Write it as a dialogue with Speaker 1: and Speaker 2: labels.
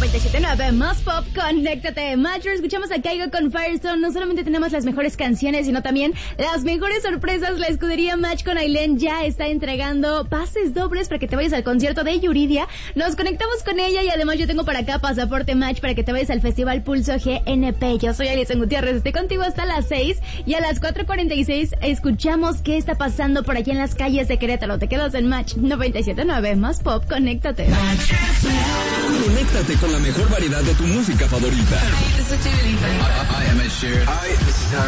Speaker 1: 97.9 Más Pop, conéctate. Matcher, escuchamos a Kygo con Firestone. No solamente tenemos las mejores canciones, sino también las mejores sorpresas. La escudería Match con Ailén ya está entregando pases dobles para que te vayas al concierto de Yuridia. Nos conectamos con ella y además yo tengo para acá pasaporte Match para que te vayas al Festival Pulso GNP. Yo soy Alison Gutiérrez, estoy contigo hasta las 6 y a las 4:46 escuchamos qué está pasando por aquí en las calles de Querétaro. Te quedas en Match 97.9 Más Pop, conéctate.
Speaker 2: Conéctate con la mejor variedad de tu música favorita.
Speaker 3: Hi, this is Dua Lipa.
Speaker 4: Hi, I'm Ed Sheeran.
Speaker 5: Hi, this is